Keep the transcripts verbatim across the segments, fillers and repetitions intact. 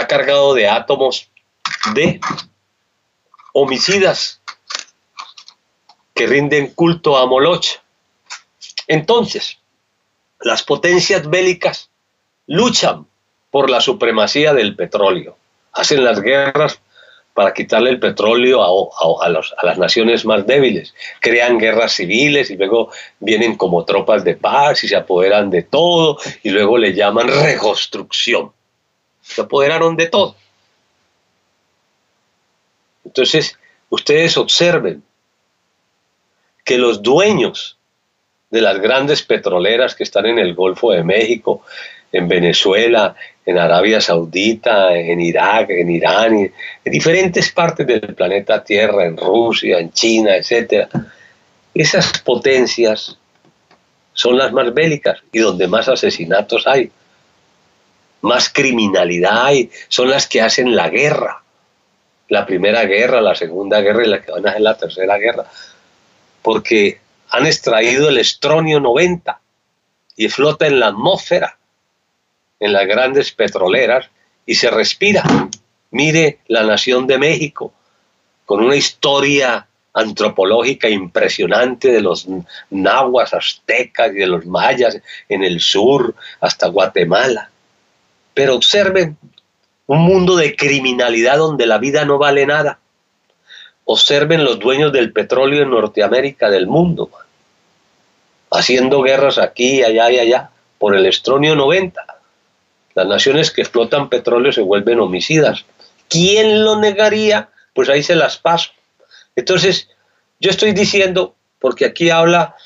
está cargado de átomos de homicidas que rinden culto a Moloch. Entonces, las potencias bélicas luchan por la supremacía del petróleo, hacen las guerras para quitarle el petróleo a, a, a, los, a las naciones más débiles, crean guerras civiles y luego vienen como tropas de paz y se apoderan de todo y luego le llaman reconstrucción. Se apoderaron de todo. Entonces, ustedes observen que los dueños de las grandes petroleras que están en el Golfo de México, en Venezuela, en Arabia Saudita, en Irak, en Irán, en diferentes partes del planeta Tierra, en Rusia, en China, etcétera. Esas potencias son las más bélicas y donde más asesinatos hay, más criminalidad hay, son las que hacen la guerra. La primera guerra, la segunda guerra y la que van a hacer la tercera guerra. Porque han extraído el estronio noventa y flota en la atmósfera, en las grandes petroleras, y se respira. Mire la nación de México, con una historia antropológica impresionante de los nahuas, aztecas y de los mayas en el sur hasta Guatemala. Pero observen un mundo de criminalidad donde la vida no vale nada. Observen los dueños del petróleo en Norteamérica, del mundo, haciendo guerras aquí, allá y allá, por el estronio noventa. Las naciones que explotan petróleo se vuelven homicidas. ¿Quién lo negaría? Pues ahí se las paso. Entonces, yo estoy diciendo, porque aquí habla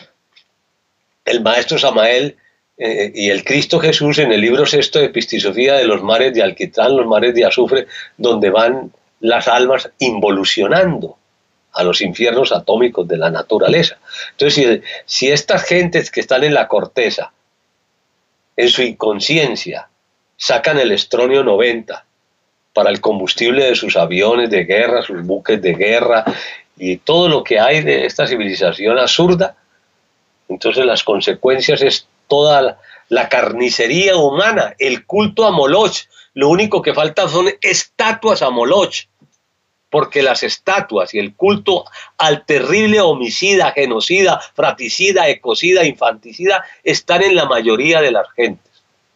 el maestro Samael eh, y el Cristo Jesús en el libro sexto de Epistisofía de los mares de alquitrán, los mares de azufre, donde van las almas involucionando a los infiernos atómicos de la naturaleza. Entonces, si, si estas gentes que están en la corteza, en su inconsciencia, sacan el estronio noventa para el combustible de sus aviones de guerra, sus buques de guerra y todo lo que hay de esta civilización absurda, entonces las consecuencias es toda la, la carnicería humana, el culto a Moloch. Lo único que falta son estatuas a Moloch, porque las estatuas y el culto al terrible homicida, genocida, fratricida, ecocida, infanticida están en la mayoría de las gentes.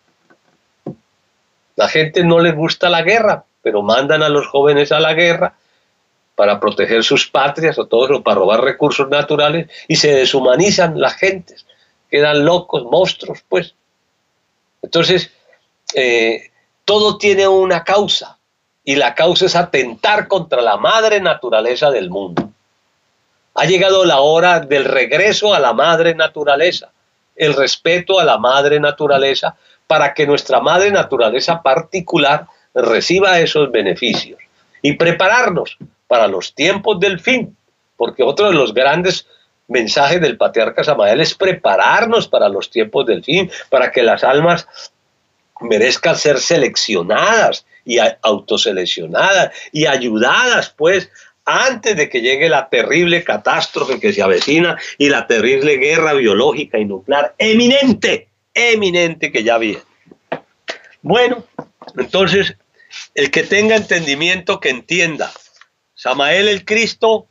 La gente no les gusta la guerra, pero mandan a los jóvenes a la guerra para proteger sus patrias o todo eso, para robar recursos naturales, y se deshumanizan las gentes, quedan locos, monstruos, pues. Entonces, eh, todo tiene una causa, y la causa es atentar contra la madre naturaleza del mundo. Ha llegado la hora del regreso a la madre naturaleza, el respeto a la madre naturaleza, para que nuestra madre naturaleza particular reciba esos beneficios y prepararnos para los tiempos del fin, porque otro de los grandes mensajes del patriarca Samael es prepararnos para los tiempos del fin, para que las almas merezcan ser seleccionadas y autoseleccionadas y ayudadas, pues, antes de que llegue la terrible catástrofe que se avecina y la terrible guerra biológica y nuclear eminente, eminente que ya viene. Bueno, entonces, el que tenga entendimiento que entienda, Samael el Cristo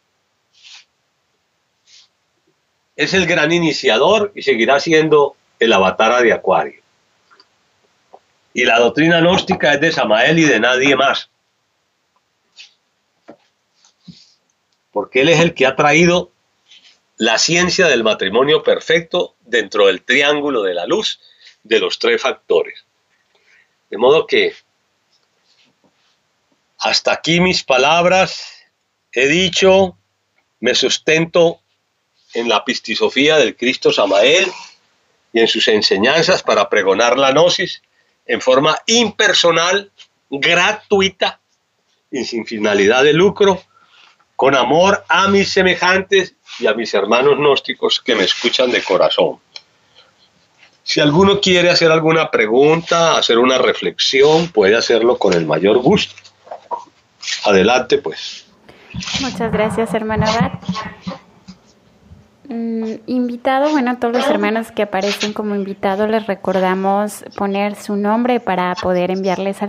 es el gran iniciador y seguirá siendo el avatar de Acuario. Y la doctrina gnóstica es de Samael y de nadie más. Porque él es el que ha traído la ciencia del matrimonio perfecto dentro del triángulo de la luz de los tres factores. De modo que hasta aquí mis palabras, he dicho, me sustento en la epistisofía del Cristo Samael y en sus enseñanzas para pregonar la gnosis en forma impersonal, gratuita y sin finalidad de lucro, con amor a mis semejantes y a mis hermanos gnósticos que me escuchan de corazón. Si alguno quiere hacer alguna pregunta, hacer una reflexión, puede hacerlo con el mayor gusto. Adelante, pues. Muchas gracias, hermano Abad. Mm, invitado, bueno, a todos los hermanos que aparecen como invitados les recordamos poner su nombre para poder enviarles